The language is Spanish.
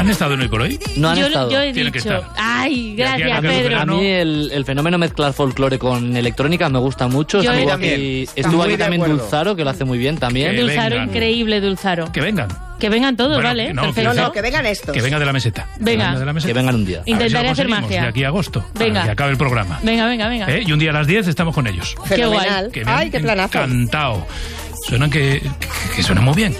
¿Han estado en Hoy por Hoy? No han estado. Yo he Tienen que dicho... estar. Ay, De aquí a gracias, que Pedro. A mí el fenómeno mezclar folclore con electrónica me gusta mucho. Yo Estuvo también. aquí, Está estuvo muy aquí de también acuerdo. Dulzaro, que lo hace muy bien también. Que Dulzaro, vengan. increíble Dulzaro. Que vengan. Que vengan todos, Bueno, ¿vale? no, Perfecto. No, que vengan estos. Que venga de la meseta. Venga. De la meseta. Que vengan un día. A ver si lo Intentaré hacer conseguimos magia. De aquí a agosto. Venga. Para que acabe el programa. Venga, venga, venga. Y un día a las 10 estamos con ellos. Qué guay. Fenomenal. Que me han Ay, qué planazo. encantado. Suenan que suenan muy bien.